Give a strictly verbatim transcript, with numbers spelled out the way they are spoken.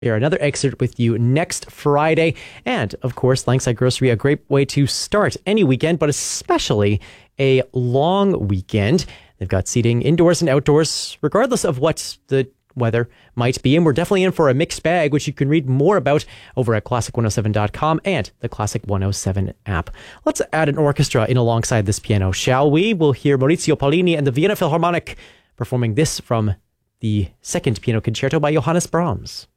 Share another excerpt with you next Friday. And of course, Langside Grocery, a great way to start any weekend, but especially a long weekend. They've got seating indoors and outdoors, regardless of what the weather might be. And we're definitely in for a mixed bag, which you can read more about over at classic one oh seven dot com and the Classic one oh seven app. Let's add an orchestra in alongside this piano, shall we? We'll hear Maurizio Pollini and the Vienna Philharmonic performing this from the Second Piano Concerto by Johannes Brahms.